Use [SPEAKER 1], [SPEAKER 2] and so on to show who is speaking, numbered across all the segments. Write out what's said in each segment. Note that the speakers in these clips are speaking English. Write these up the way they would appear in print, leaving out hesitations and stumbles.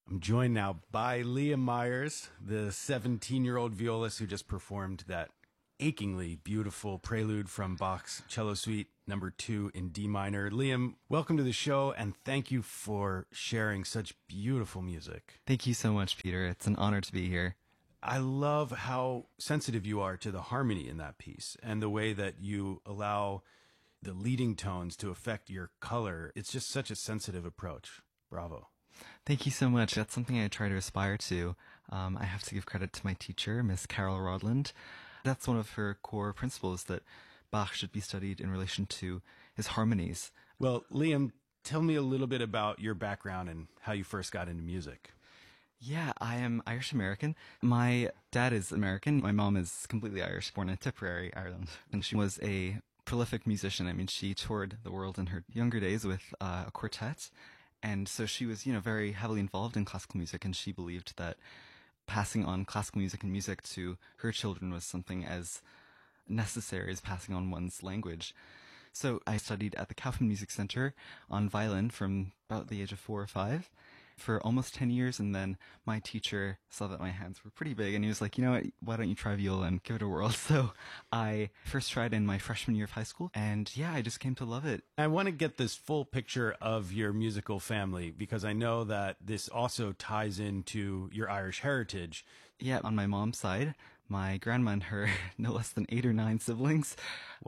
[SPEAKER 1] I'm joined now by Liam Myers, the 17-year-old violist who just performed that achingly beautiful prelude from Bach's Cello Suite number 2 in D minor. Liam, welcome to the show, and thank you for sharing such beautiful music.
[SPEAKER 2] Thank you so much, Peter. It's an honor to be here.
[SPEAKER 1] I love how sensitive you are to the harmony in that piece and the way that you allow the leading tones to affect your color. It's just such a sensitive approach. Bravo.
[SPEAKER 2] Thank you so much. That's something I try to aspire to. I have to give credit to my teacher, Miss Carol Rodland. That's one of her core principles, that Bach should be studied in relation to his harmonies.
[SPEAKER 1] Well, Liam, tell me a little bit about your background and how you first got into music.
[SPEAKER 2] Yeah, I am Irish American. My dad is American. My mom is completely Irish, born in Tipperary, Ireland. And she was a prolific musician. I mean, she toured the world in her younger days with a quartet. And so she was, very heavily involved in classical music, and she believed that passing on classical music and music to her children was something as necessary as passing on one's language. So I studied at the Kaufman Music Center on violin from about the age of 4 or 5 for almost 10 years, and then my teacher saw that my hands were pretty big, and he was like, you know what, why don't you try viola and give it a whirl? So I first tried in my freshman year of high school, and yeah, I just came to love it.
[SPEAKER 1] I want to get this full picture of your musical family, because I know that this also ties into your Irish heritage.
[SPEAKER 2] Yeah, on my mom's side, my grandma and her no less than 8 or 9 siblings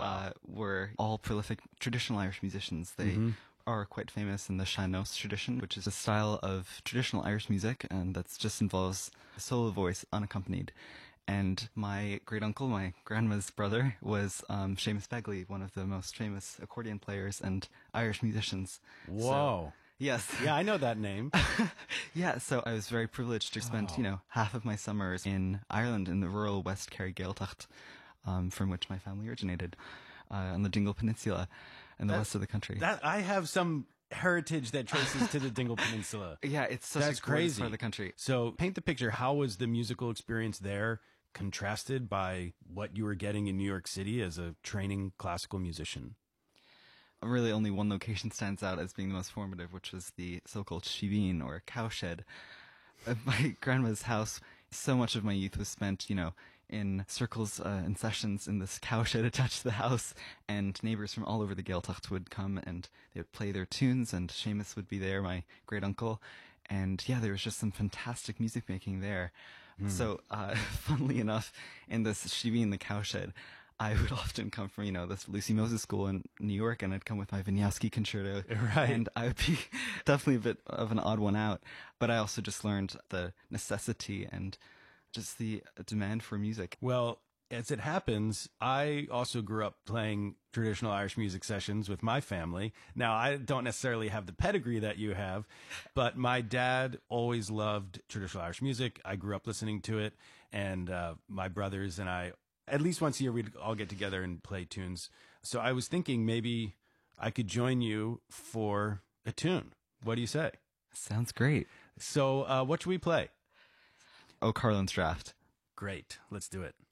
[SPEAKER 2] were all prolific traditional Irish musicians. They are quite famous in the sean-nós tradition, which is a style of traditional Irish music, and that just involves a solo voice unaccompanied. And my great uncle, my grandma's brother, was Seamus Begley, one of the most famous accordion players and Irish musicians.
[SPEAKER 1] Whoa.
[SPEAKER 2] So, yes.
[SPEAKER 1] Yeah, I know that name.
[SPEAKER 2] Yeah, so I was very privileged to spend, half of my summers in Ireland, in the rural West Kerry Gaeltacht, from which my family originated, on the Dingle Peninsula and the west of the country.
[SPEAKER 1] I have some heritage that traces to the Dingle Peninsula.
[SPEAKER 2] Yeah, it's such
[SPEAKER 1] That's
[SPEAKER 2] a gorgeous
[SPEAKER 1] crazy.
[SPEAKER 2] part of the country.
[SPEAKER 1] So paint the picture. How was the musical experience there contrasted by what you were getting in New York City as a training classical musician?
[SPEAKER 2] Really only one location stands out as being the most formative, which was the so-called shiveen, or cowshed, of my grandma's house. So much of my youth was spent, in circles and sessions in this cowshed attached to the house, and neighbors from all over the Gaeltacht would come and they would play their tunes, and Seamus would be there, my great uncle, and yeah, there was just some fantastic music making there. So, funnily enough, in this shiveen, the cowshed, I would often come from, this Lucy Moses school in New York, and I'd come with my Wieniawski concerto.
[SPEAKER 1] Right.
[SPEAKER 2] And I would be definitely a bit of an odd one out. But I also just learned the necessity and just the demand for music.
[SPEAKER 1] Well, as it happens, I also grew up playing traditional Irish music sessions with my family. Now, I don't necessarily have the pedigree that you have, but my dad always loved traditional Irish music. I grew up listening to it, and my brothers and I, at least once a year, we'd all get together and play tunes. So I was thinking maybe I could join you for a tune. What do you say?
[SPEAKER 2] Sounds great.
[SPEAKER 1] So what should we play?
[SPEAKER 2] Oh, Carlin's Draft.
[SPEAKER 1] Great. Let's do it.